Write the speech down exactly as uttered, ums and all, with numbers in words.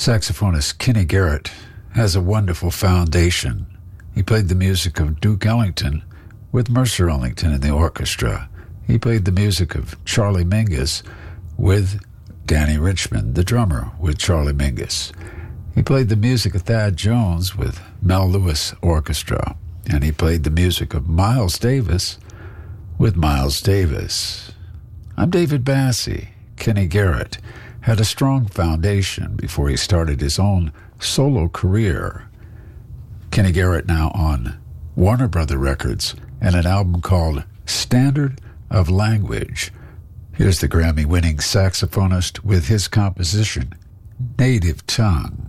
Saxophonist Kenny Garrett has a wonderful foundation. He played the music of Duke Ellington with Mercer Ellington in the orchestra. He played the music of Charlie Mingus with Danny Richmond, the drummer, with Charlie Mingus. He played the music of Thad Jones with Mel Lewis Orchestra. And he played the music of Miles Davis with Miles Davis. I'm David Bassey. Kenny Garrett had a strong foundation before he started his own solo career. Kenny Garrett now on Warner Brother Records and an album called Standard of Language. Here's the Grammy-winning saxophonist with his composition, Native Tongue.